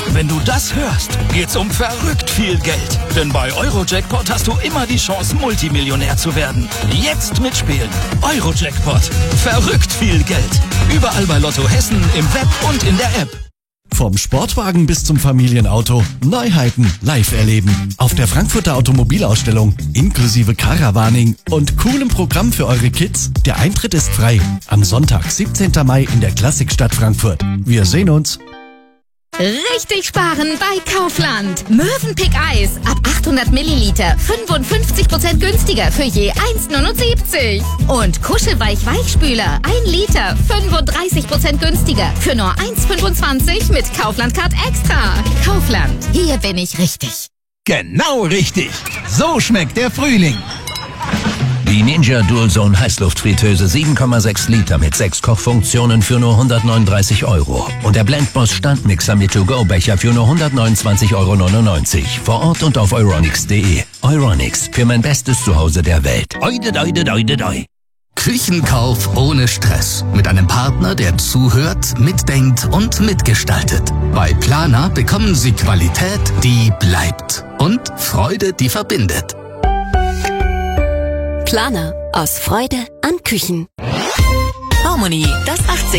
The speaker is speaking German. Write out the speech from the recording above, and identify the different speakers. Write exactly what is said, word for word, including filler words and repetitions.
Speaker 1: Wenn du das hörst, geht's um verrückt viel Geld. Denn bei Eurojackpot hast du immer die Chance, Multimillionär zu werden. Jetzt mitspielen. Eurojackpot. Verrückt viel Geld. Überall bei Lotto Hessen, im Web und in der App.
Speaker 2: Vom Sportwagen bis zum Familienauto. Neuheiten live erleben. Auf der Frankfurter Automobilausstellung. Inklusive Caravaning und coolem Programm für eure Kids. Der Eintritt ist frei. Am Sonntag, siebzehnten Mai in der Klassikstadt Frankfurt. Wir sehen uns.
Speaker 3: Richtig sparen bei Kaufland. Mövenpick Eis ab achthundert Milliliter fünfundfünfzig Prozent günstiger für je eins Komma neunundsiebzig. Und Kuschelweich Weichspüler ein Liter fünfunddreißig Prozent günstiger für nur eins Komma fünfundzwanzig mit Kaufland Card Extra. Kaufland, hier bin ich richtig.
Speaker 4: Genau richtig. So schmeckt der Frühling.
Speaker 5: Die Ninja Dualzone Heißluftfritteuse sieben Komma sechs Liter mit sechs Kochfunktionen für nur hundertneununddreißig Euro. Und der Blendboss Standmixer mit To-Go-Becher für nur hundertneunundzwanzig Euro neunundneunzig. Vor Ort und auf euronics punkt de. Euronics, für mein bestes Zuhause der Welt. Oide, oide, oide, oide.
Speaker 6: Küchenkauf ohne Stress. Mit einem Partner, der zuhört, mitdenkt und mitgestaltet. Bei Planer bekommen Sie Qualität, die bleibt. Und Freude, die verbindet.
Speaker 7: Planer. Aus Freude an Küchen.
Speaker 8: Harmony, das achtzig